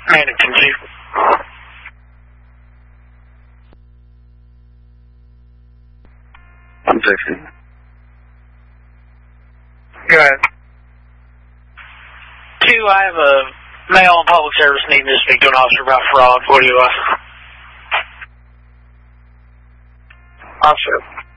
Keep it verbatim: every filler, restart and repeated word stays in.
Mannington, Chief. I'm texting. Go ahead. Two, I have a male in public service needing to speak to an officer about fraud. What do you, uh... Officer.